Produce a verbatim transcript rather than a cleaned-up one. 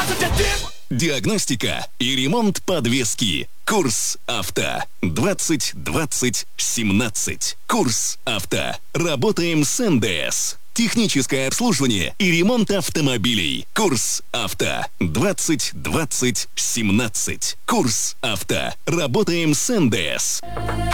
Диагностика и ремонт подвески. Курс авто. двадцать двадцать семнадцать. Курс авто. Работаем с эн дэ эс. Техническое обслуживание и ремонт автомобилей. Курс авто. двадцать двадцать семнадцать. Курс авто. Работаем с эн дэ эс.